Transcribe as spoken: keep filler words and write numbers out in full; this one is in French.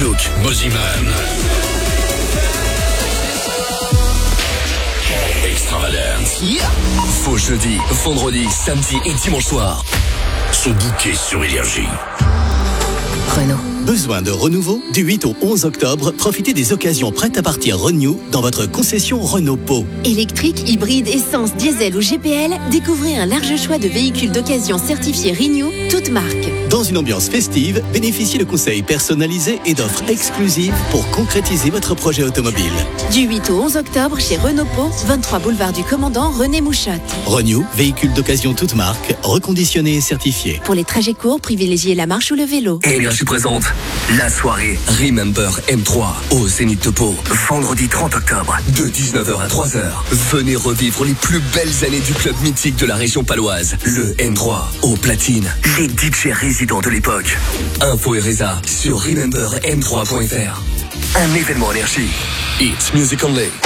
Joke, Bozyman. Extravagance. Yeah. Faux jeudi, vendredi, samedi et dimanche soir. Sont bookés sur Énergie. Renault. Besoin de renouveau? Du huit au onze octobre, profitez des occasions prêtes à partir Renew dans votre concession Renault Pau. Électrique, hybride, essence, diesel ou G P L, découvrez un large choix de véhicules d'occasion certifiés Renew, toutes marques. Dans une ambiance festive, bénéficiez de conseils personnalisés et d'offres exclusives pour concrétiser votre projet automobile. Du huit au onze octobre chez Renault Pau, vingt-trois boulevard du Commandant René Mouchotte. Renew, véhicule d'occasion toutes marques, reconditionné et certifié. Pour les trajets courts, privilégiez la marche ou le vélo. Énergie présente la soirée Remember M trois au Zénith de Pau. Vendredi trente octobre, de dix-neuf heures à trois heures. Venez revivre les plus belles années du club mythique de la région paloise. Le M trois au platine. Les D J résidents de l'époque. Info et résa sur remember m trois point f r. Un événement Énergie. It's music only.